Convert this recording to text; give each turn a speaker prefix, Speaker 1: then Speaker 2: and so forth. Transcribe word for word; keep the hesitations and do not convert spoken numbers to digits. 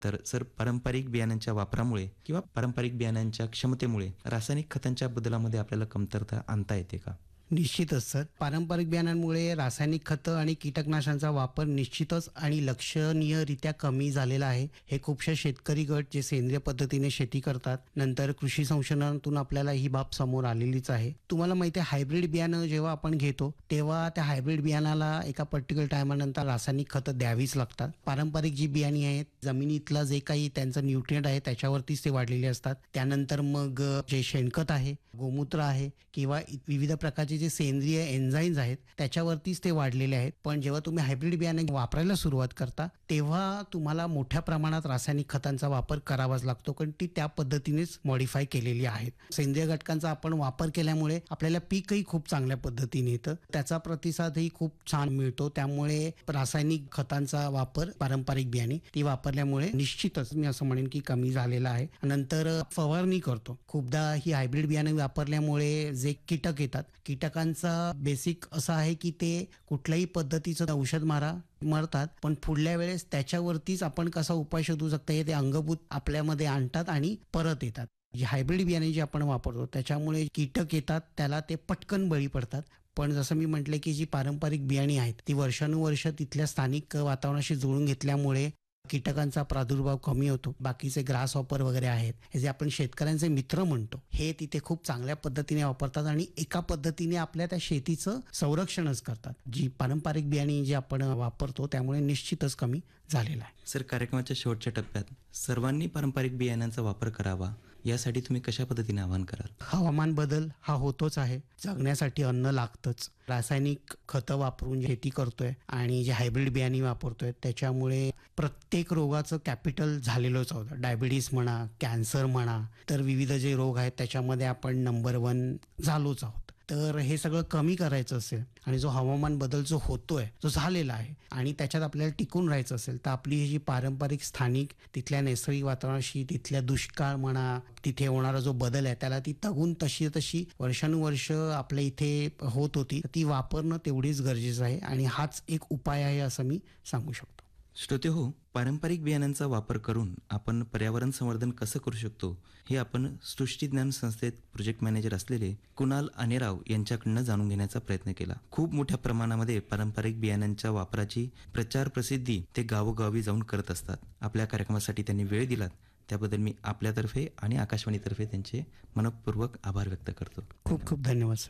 Speaker 1: तर सर, पारंपरिक बियाण्यांच्या वापरामुळे किंवा पारंपरिक बियाण्यांच्या क्षमतेमुळे रासायनिक खतांच्या बदलामध्ये आपल्याला कमतरता आणता येते का?
Speaker 2: निश्चितच सर. पारंपरिक बियाणांमुळे रासायनिक खतं आणि कीटकनाशकांचा वापर निश्चितच आणि लक्षणीयरित्या कमी झालेला आहे. हे खूपशा शेतकरी गट जे सेंद्रिय पद्धतीने शेती करतात, नंतर कृषी संशोधनातून आपल्याला ही बाब समोर आलेलीच आहे. तुम्हाला माहिती आहे, हायब्रिड बियाणं जेव्हा आपण घेतो तेव्हा त्या हायब्रिड बियाणाला एका पर्टिक्युलर टायमानंतर रासायनिक खतं द्यावीच लागतात. पारंपरिक जी बियाणी आहेत, जमिनीतलं जे काही त्यांचं न्यूट्रिएंट आहे त्याच्यावरतीच ते वाढलेले असतात. त्यानंतर मग जे शेणखत आहे, गोमूत्र आहे किंवा विविध प्रकारचे जे सेंद्रिय एन्झाईम्स आहेत त्याच्यावरतीच ते वाढलेले आहेत. पण जेव्हा तुम्ही हायब्रिड बियाणे वापरायला सुरुवात करता तेव्हा तुम्हाला मोठ्या प्रमाणात रासायनिक खतांचा वापर करावाच लागतो, कारण ती त्या पद्धतीनेच मॉडिफाय केलेली आहेत. सेंद्रिय घटकांचा आपण वापर केल्यामुळे आपल्याला पीकही खूप चांगल्या पद्धतीने येतं, त्याचा प्रतिसादही खूप छान मिळतो. त्यामुळे रासायनिक खतांचा वापर पारंपरिक बियाणे ती वापरल्यामुळे निश्चितच मी असं म्हणेन की कमी झालेला आहे. नंतर फवारणी करतो. खूपदा ही हायब्रिड बियाणे वापरल्यामुळे जे कीटक येतात, कीटकांचा बेसिक असं आहे की ते कुठल्याही पद्धतीचं औषध मारा मरतात, पण पुढल्या वेळेस त्याच्यावरतीच आपण कसा उपाय शोधू शकता हे ते अंगभूत आपल्यामध्ये आणतात आणि परत येतात. जी हायब्रिड बियाणे जे आपण वापरतो त्याच्यामुळे कीटक येतात, त्याला ते पटकन बळी पडतात. पण जसं मी म्हटलं की जी पारंपरिक बियाणी आहेत ती वर्षानुवर्ष तिथल्या स्थानिक वातावरणाशी जुळून घेतल्यामुळे कीटकांचा प्रादुर्भाव कमी होतो. बाकीचे ग्रास हॉपर वगैरे आहेत, हे जे आपण शेतकऱ्यांचे मित्र म्हणतो, हे तिथे खूप चांगल्या पद्धतीने वापरतात आणि एका पद्धतीने आपल्या त्या शेतीचं संरक्षणच करतात. जी पारंपरिक बियाणी जी आपण वापरतो त्यामुळे निश्चितच कमी झालेला आहे.
Speaker 1: सर, कार्यक्रमाच्या शेवटच्या टप्प्यात सर्वांनी पारंपरिक बियाण्यांचा वापर करावा यासाठी तुम्ही कशा पद्धतीने आवाहन कराल?
Speaker 2: हवामान बदल हा होतोच आहे, जगण्यासाठी अन्न लागतंच. रासायनिक खतं वापरून शेती करतोय आणि जे हायब्रिड बियाणी वापरतोय त्याच्यामुळे प्रत्येक रोगाचं कॅपिटल झालेलंच होतं. डायबिटीस म्हणा, कॅन्सर म्हणा, तर विविध जे रोग आहेत त्याच्यामध्ये आपण नंबर वन झालोच आहोत. तर हे सगळं कमी करायचं असेल आणि जो हवामान बदल जो होतोय, जो झालेला आहे आणि त्याच्यात आपल्याला टिकून राहायचं असेल तर आपली ही जी पारंपरिक स्थानिक तिथल्या नैसर्गिक वातावरणाशी, तिथल्या दुष्काळ म्हणा, तिथे होणारा जो बदल आहे त्याला ती तगून तशी तशी वर्षानुवर्ष आपल्या इथे होत होती, ती वापरणं तेवढीच गरजेचं आहे आणि हाच एक उपाय आहे असं मी सांगू शकतो.
Speaker 1: श्रोते हो, पारंपरिक बियाण्यांचा वापर करून आपण पर्यावरण संवर्धन कसं करू शकतो हे आपण सृष्टीज्ञान संस्थेत प्रोजेक्ट मॅनेजर असलेले कुणाल अनेराव यांच्याकडनं जाणून घेण्याचा प्रयत्न केला. खूप मोठ्या प्रमाणामध्ये पारंपरिक बियाण्यांच्या वापराची प्रचार प्रसिद्धी ते गावोगावी जाऊन करत असतात. आपल्या कार्यक्रमासाठी त्यांनी वेळ दिलात त्याबद्दल मी आपल्यातर्फे आणि आकाशवाणीतर्फे त्यांचे मनपूर्वक आभार व्यक्त करतो.
Speaker 2: खूप खूप धन्यवाद सर.